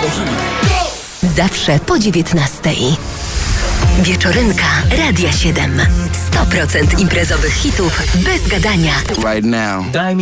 Zawsze po 19:00. Wieczorynka Radia 7. 100% imprezowych hitów bez gadania. Right now.